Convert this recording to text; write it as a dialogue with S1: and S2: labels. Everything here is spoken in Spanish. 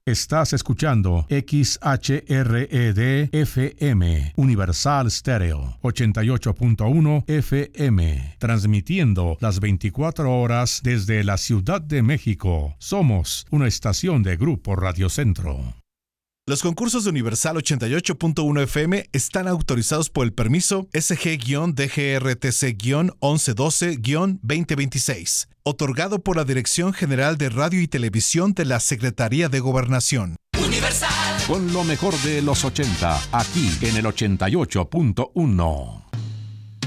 S1: Estás escuchando XHRED-FM, Universal Stereo, 88.1 FM, transmitiendo las 24 horas desde la Ciudad de México. Somos una estación de Grupo Radio Centro.
S2: Los concursos de Universal 88.1 FM están autorizados por el permiso SG-DGRTC-1112-2026, otorgado por la Dirección General de Radio y Televisión de la Secretaría de Gobernación.
S3: Universal.
S1: Con lo mejor de los 80, aquí en el 88.1.